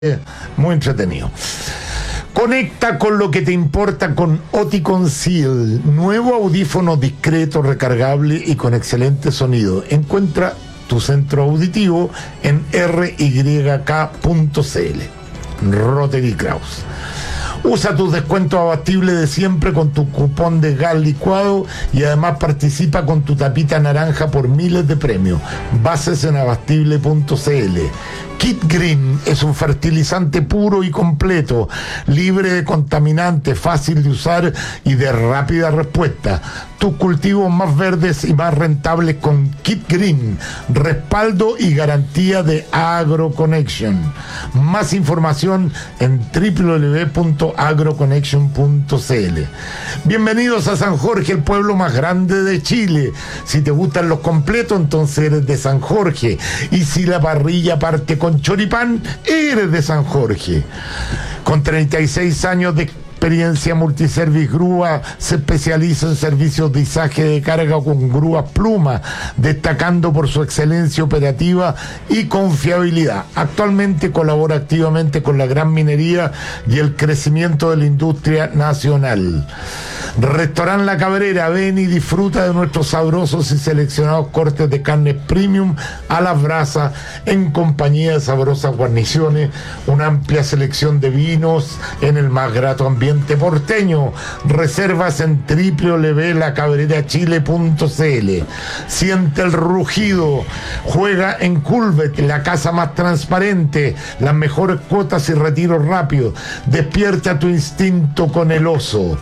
Muy entretenido. Conecta con lo que te importa con Oticon Seal, nuevo audífono discreto, recargable y con excelente sonido. Encuentra tu centro auditivo en ryk.cl. Rotary Kraus. Usa tus descuentos abastibles de siempre con tu cupón de gas licuado y además participa con tu tapita naranja por miles de premios. Bases en abastible.cl. Kit Green es un fertilizante puro y completo, libre de contaminantes, fácil de usar y de rápida respuesta. Tus cultivos más verdes y más rentables con Kit Green. Respaldo y garantía de AgroConnection. Más información en www.agroconnection.cl. Bienvenidos a San Jorge, el pueblo más grande de Chile. Si te gustan los completos, entonces eres de San Jorge. Y si la parrilla parte con choripán, eres de San Jorge. Con 36 años de experiencia, Multiservice Grúa se especializa en servicios de izaje de carga con grúas Pluma, destacando por su excelencia operativa y confiabilidad. Actualmente colabora activamente con la gran minería y el crecimiento de la industria nacional. Restaurant La Cabrera, ven y disfruta de nuestros sabrosos y seleccionados cortes de carne premium a las brasas en compañía de sabrosas guarniciones, una amplia selección de vinos en el más grato ambiente porteño. Reservas en www.lacabrerachile.cl. Siente el rugido, juega en Culvet, la casa más transparente, las mejores cuotas y retiros rápidos. Despierta tu instinto con el oso.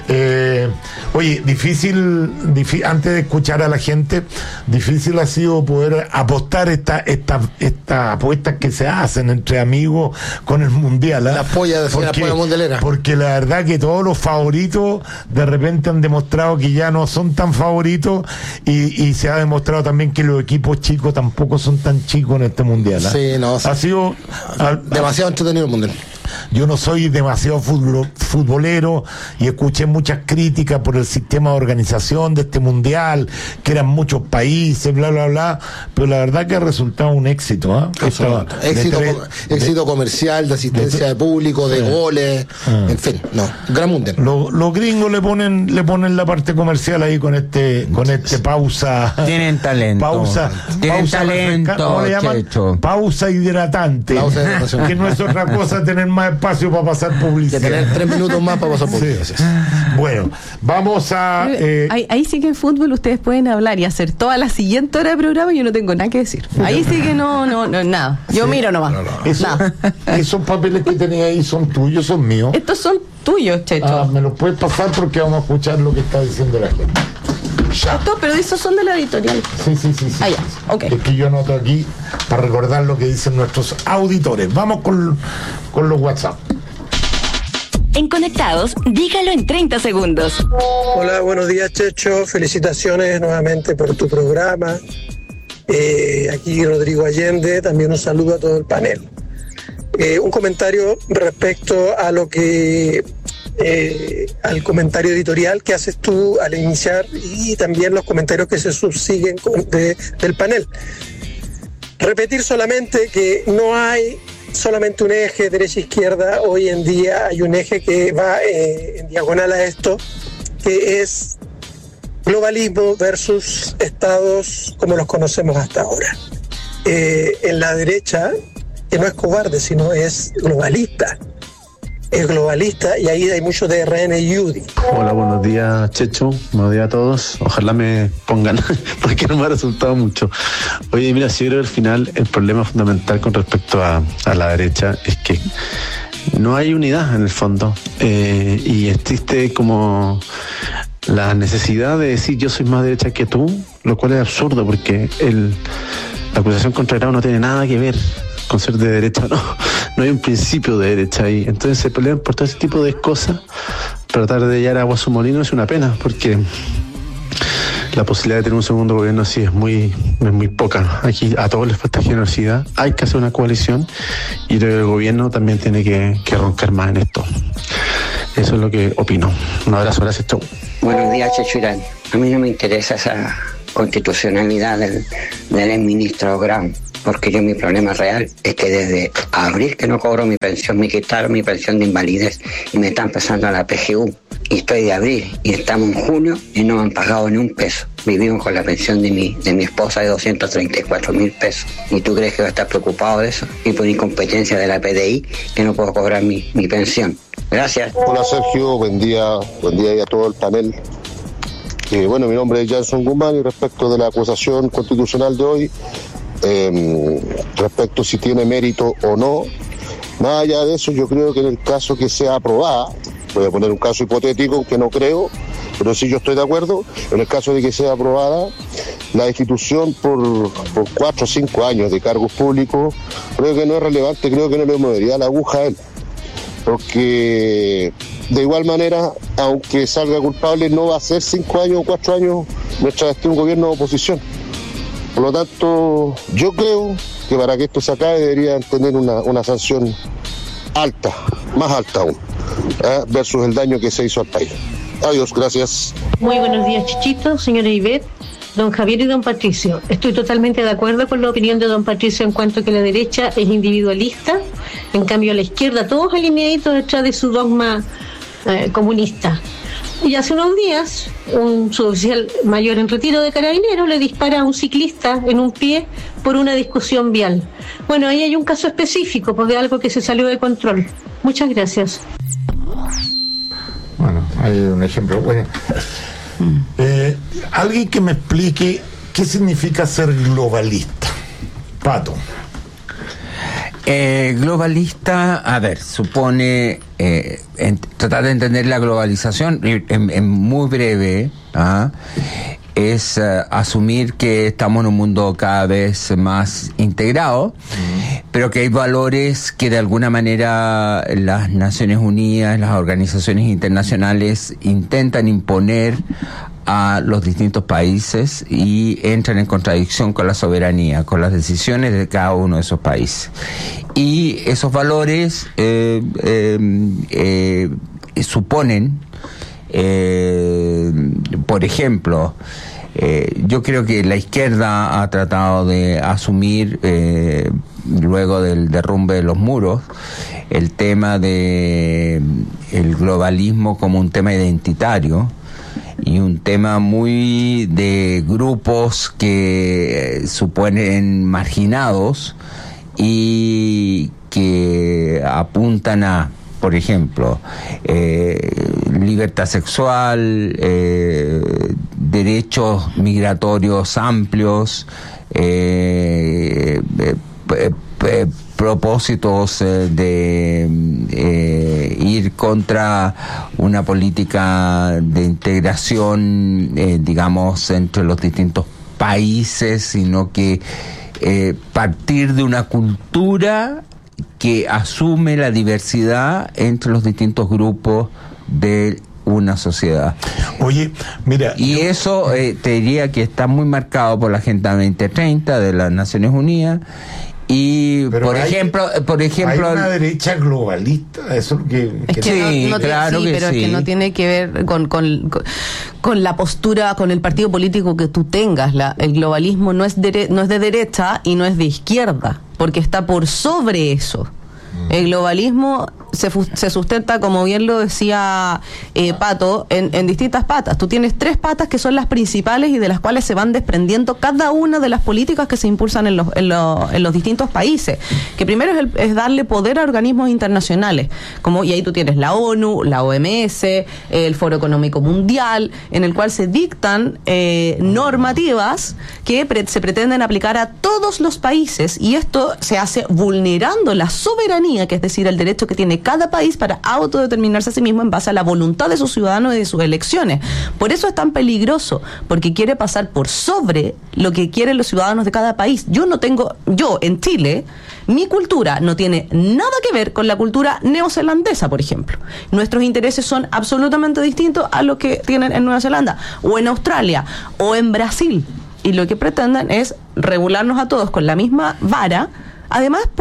Oye, difícil, antes de escuchar a la gente, difícil ha sido poder apostar estas apuestas que se hacen entre amigos con el mundial, ¿eh? La polla mundialera. Porque la verdad que todos los favoritos de repente han demostrado que ya no son tan favoritos y se ha demostrado también que los equipos chicos tampoco son tan chicos en este mundial, ¿eh? Sí, no, ha sido demasiado entretenido el mundial. Yo no soy demasiado futbolero y escuché muchas críticas por el sistema de organización de este mundial, que eran muchos países, bla, bla, bla, pero la verdad que ha resultado un éxito, ¿eh? Éxito comercial, de asistencia de público, de goles, en fin, gran mundial. Los gringos le ponen la parte comercial ahí con este pausa. Tienen talento. Tienen talento. ¿Cómo le llaman? Checho. Pausa hidratante. Que no es otra cosa tener más espacio para pasar publicidad. Que tener 3 minutos más para pasar publicidad. Sí. Bueno, vamos a... Ahí sí que en fútbol ustedes pueden hablar y hacer toda la siguiente hora de programa y yo no tengo nada que decir. Ahí sí que no, nada. Yo miro nomás. Nada. Esos papeles que tenía ahí son tuyos, son míos. Estos son tuyos, Checho. Me los puedes pasar porque vamos a escuchar lo que está diciendo la gente. Pero esos son de la editorial. Sí. Ah, ya. Okay. Es que yo anoto aquí para recordar lo que dicen nuestros auditores. Vamos con los WhatsApp. En Conectados, dígalo en 30 segundos. Hola, buenos días, Checho. Felicitaciones nuevamente por tu programa. Aquí Rodrigo Allende, también un saludo a todo el panel. Un comentario respecto a lo que... al comentario editorial que haces tú al iniciar y también los comentarios que se subsiguen del panel. Repetir solamente que no hay solamente un eje derecha-izquierda, hoy en día hay un eje que va en diagonal a esto, que es globalismo versus estados como los conocemos hasta ahora. En la derecha, que no es cobarde, sino es globalista. Es globalista y ahí hay mucho de RN y UDI. Hola, buenos días, Checho. Buenos días a todos. Ojalá me pongan, porque no me ha resultado mucho. Oye, mira, si yo creo que al final el problema fundamental con respecto a la derecha es que no hay unidad en el fondo y existe como la necesidad de decir yo soy más derecha que tú, lo cual es absurdo porque la acusación contra Grau no tiene nada que ver con ser de derecha, no hay un principio de derecha ahí. Entonces se pelean por todo ese tipo de cosas. Tratar de hallar agua a su molino es una pena, porque la posibilidad de tener un segundo gobierno así es muy poca. Aquí a todos les falta generosidad, hay que hacer una coalición y el gobierno también tiene que roncar más en esto. Eso es lo que opino. Un abrazo, gracias, chau. Buenos días, Chechurán. A mí no me interesa esa constitucionalidad del ministro Grau. porque mi problema real es que desde abril que no cobro mi pensión, me quitaron mi pensión de invalidez y me están pasando a la PGU. Y estoy de abril y estamos en junio y no me han pagado ni un peso. Vivimos con la pensión de mi esposa de 234.000 pesos. ¿Y tú crees que voy a estar preocupado de eso? Y por incompetencia de la PDI que no puedo cobrar mi pensión. Gracias. Hola Sergio, buen día y a todo el panel. Bueno, mi nombre es Janson Guzmán y respecto de la acusación constitucional de hoy, respecto si tiene mérito o no, más allá de eso, yo creo que en el caso que sea aprobada, voy a poner un caso hipotético que no creo, pero sí yo estoy de acuerdo, en el caso de que sea aprobada, la destitución por 4 o 5 años de cargos públicos, creo que no es relevante, creo que no le movería la aguja a él, porque de igual manera, aunque salga culpable, no va a ser 5 años o 4 años mientras esté un gobierno de oposición. Por lo tanto, yo creo que para que esto se acabe deberían tener una sanción alta, más alta aún, versus el daño que se hizo al país. Adiós, gracias. Muy buenos días, Chichito, señora Ivette, don Javier y don Patricio. Estoy totalmente de acuerdo con la opinión de don Patricio en cuanto que la derecha es individualista, en cambio la izquierda todos alineaditos detrás de su dogma comunista. Y hace unos días, un suboficial mayor en retiro de Carabineros le dispara a un ciclista en un pie por una discusión vial. Bueno, ahí hay un caso específico, pues, de algo que se salió de control. Muchas gracias. Bueno, hay un ejemplo. Bueno, alguien que me explique qué significa ser globalista. Pato. Globalista, a ver, supone tratar de entender la globalización en muy breve, es asumir que estamos en un mundo cada vez más integrado, pero que hay valores que de alguna manera las Naciones Unidas, las organizaciones internacionales intentan imponer a los distintos países y entran en contradicción con la soberanía, con las decisiones de cada uno de esos países. Y esos valores suponen, por ejemplo, yo creo que la izquierda ha tratado de asumir, luego del derrumbe de los muros, el tema de el globalismo como un tema identitario, y un tema muy de grupos que suponen marginados y que apuntan a, por ejemplo, libertad sexual, derechos migratorios amplios, propósitos de ir contra una política de integración, digamos, entre los distintos países, sino que partir de una cultura que asume la diversidad entre los distintos grupos de una sociedad. Oye, mira... Y eso te diría que está muy marcado por la Agenda 2030 de las Naciones Unidas. Y pero por ejemplo hay una derecha globalista, eso es lo que sí, no claro, sí, que pero sí. Es que no tiene que ver con la postura, con el partido político que tú tengas. El globalismo no es de derecha y no es de izquierda, porque está por sobre eso. El globalismo se sustenta, como bien lo decía Pato, en distintas patas. Tú tienes 3 patas que son las principales y de las cuales se van desprendiendo cada una de las políticas que se impulsan en los distintos países. Que primero es darle poder a organismos internacionales, y ahí tú tienes la ONU, la OMS, el Foro Económico Mundial, en el cual se dictan normativas que se pretenden aplicar a todos los países, y esto se hace vulnerando la soberanía, que es decir, el derecho que tiene cada país para autodeterminarse a sí mismo en base a la voluntad de sus ciudadanos y de sus elecciones. Por eso es tan peligroso, porque quiere pasar por sobre lo que quieren los ciudadanos de cada país. Yo en Chile, mi cultura no tiene nada que ver con la cultura neozelandesa, por ejemplo. Nuestros intereses son absolutamente distintos a los que tienen en Nueva Zelanda, o en Australia, o en Brasil. Y lo que pretenden es regularnos a todos con la misma vara, además por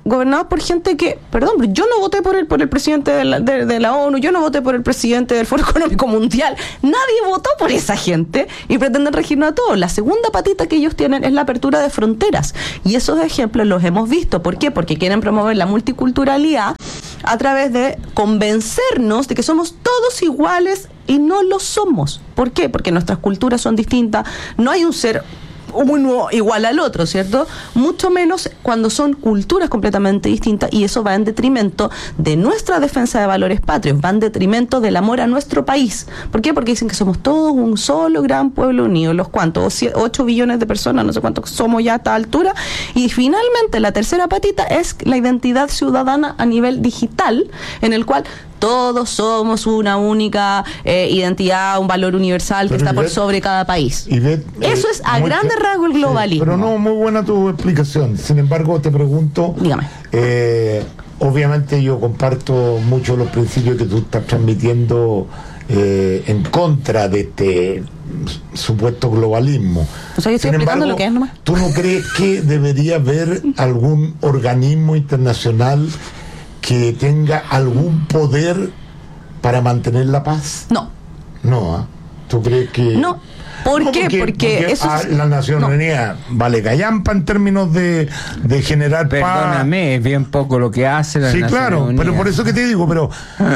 gobernados por gente que, perdón, pero yo no voté por el presidente de la ONU, yo no voté por el presidente del Foro Económico Mundial, nadie votó por esa gente y pretenden regirnos a todos. La segunda patita que ellos tienen es la apertura de fronteras, y esos ejemplos los hemos visto. ¿Por qué? Porque quieren promover la multiculturalidad a través de convencernos de que somos todos iguales y no lo somos. ¿Por qué? Porque nuestras culturas son distintas, no hay un ser uno igual al otro, ¿cierto? Mucho menos cuando son culturas completamente distintas, y eso va en detrimento de nuestra defensa de valores patrios, va en detrimento del amor a nuestro país. ¿Por qué? Porque dicen que somos todos un solo gran pueblo unido. ¿Los cuántos? 8 billones de personas, no sé cuántos somos ya a esta altura. Y finalmente la tercera patita es la identidad ciudadana a nivel digital, en el cual todos somos una única identidad, un valor universal que está por sobre cada país. Eso es a grandes rasgos el globalismo. Pero no, muy buena tu explicación. Sin embargo, te pregunto, dígame. Obviamente yo comparto mucho los principios que tú estás transmitiendo en contra de este supuesto globalismo. O sea, yo estoy explicando lo que es nomás. ¿Tú no crees que debería haber algún organismo internacional que tenga algún poder para mantener la paz? No. No, ¿eh? ¿Tú crees que...? No. ¿Por qué? Porque eso es... la Naciones Unidas vale callampa en términos de generar paz. Perdóname, es bien poco lo que hace la Naciones claro, Unidas. pero por eso que te digo, pero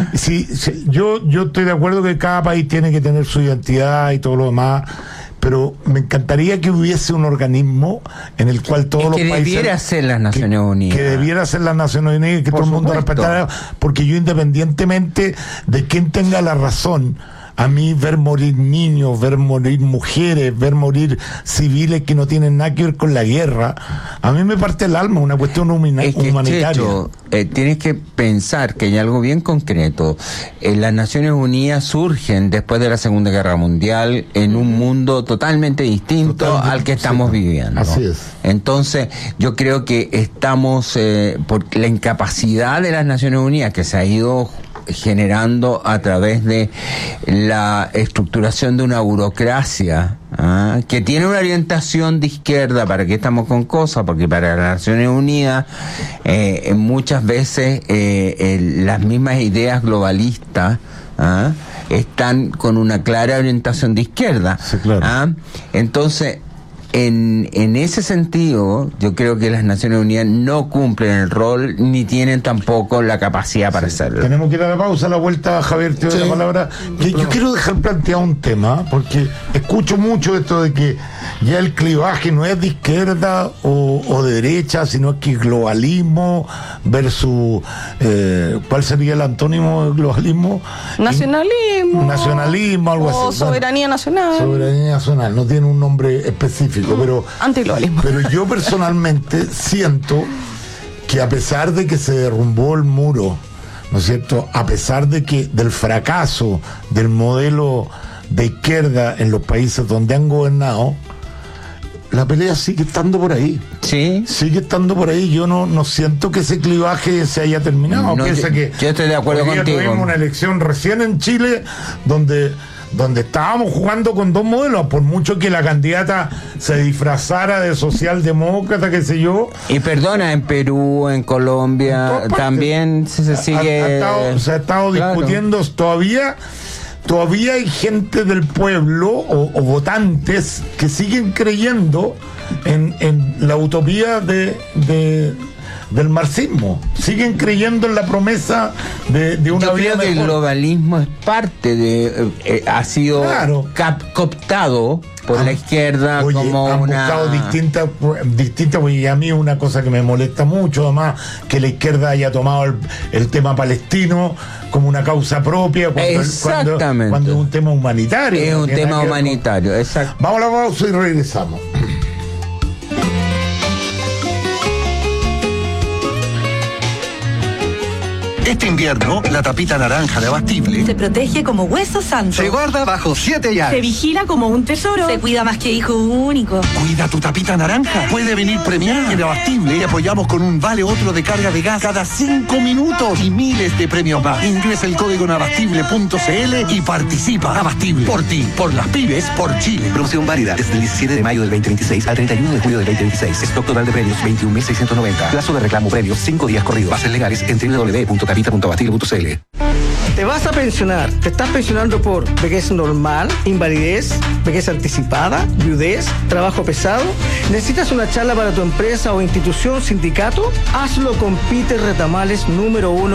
yo estoy de acuerdo que cada país tiene que tener su identidad y todo lo demás, pero me encantaría que hubiese un organismo en el cual todos los países... Que debiera ser las Naciones Unidas. Que debiera ser las Naciones Unidas y que por todo el mundo supuesto respetara, porque yo, independientemente de quién tenga la razón, a mí ver morir niños, ver morir mujeres, ver morir civiles que no tienen nada que ver con la guerra, a mí me parte el alma, una cuestión humanitaria. Checho, tienes que pensar que hay algo bien concreto. Las Naciones Unidas surgen después de la Segunda Guerra Mundial en un mundo totalmente distinto al que estamos viviendo. Así es. Entonces, yo creo que estamos, por la incapacidad de las Naciones Unidas que se ha ido generando a través de la estructuración de una burocracia que tiene una orientación de izquierda. ¿Para qué estamos con cosas? Porque para las Naciones Unidas muchas veces las mismas ideas globalistas están con una clara orientación de izquierda. Sí, claro. Entonces, en ese sentido, yo creo que las Naciones Unidas no cumplen el rol ni tienen tampoco la capacidad para hacerlo. Tenemos que ir a la pausa, a la vuelta, Javier, te doy la palabra. Yo quiero dejar planteado un tema, porque escucho mucho esto de que ya el clivaje no es de izquierda o de derecha, sino que globalismo versus ¿cuál sería el antónimo del globalismo? Nacionalismo, algo así. O soberanía nacional. Soberanía nacional, no tiene un nombre específico, pero antiglobalismo. Pero yo personalmente siento que a pesar de que se derrumbó el muro, ¿no es cierto?, a pesar de que del fracaso del modelo de izquierda en los países donde han gobernado, la pelea sigue estando por ahí. Sí. Sigue estando por ahí. Yo no siento que ese clivaje se haya terminado. No, yo estoy de acuerdo contigo. Tuvimos una elección recién en Chile donde estábamos jugando con dos modelos, por mucho que la candidata se disfrazara de socialdemócrata, qué sé yo. Y perdona, en Perú, en Colombia, también se sigue... Se ha estado discutiendo todavía hay gente del pueblo o votantes que siguen creyendo en la utopía del marxismo, siguen creyendo en la promesa de una vida mejor. Yo creo que el globalismo es parte de... ha sido cooptado por la izquierda. Oye, como han una... buscado distintas, porque a mí es una cosa que me molesta mucho, además, que la izquierda haya tomado el tema palestino como una causa propia, cuando es un tema humanitario. Es un tema humanitario, exacto. Vamos a la pausa y regresamos. Este invierno, la tapita naranja de Abastible se protege como hueso santo. se guarda bajo 7 llaves. Se vigila como un tesoro. Se cuida más que hijo único. Cuida tu tapita naranja. Puede venir premiada. En Abastible te apoyamos con un vale otro de carga de gas cada 5 minutos y miles de premios más. Ingresa el código en abastible.cl y participa. Abastible. Por ti, por las pymes, por Chile. Promoción válida desde el 17 de mayo del 2026 al 31 de julio del 2026. Stock total de premios 21.690. Plazo de reclamo premios 5 días corridos. Bases legales en www.capita.abastible.cl. Te vas a pensionar. Te estás pensionando por vejez normal, invalidez, vejez anticipada, viudez, trabajo pesado. ¿Necesitas una charla para tu empresa o institución, sindicato? Hazlo con Peter Retamales, número 1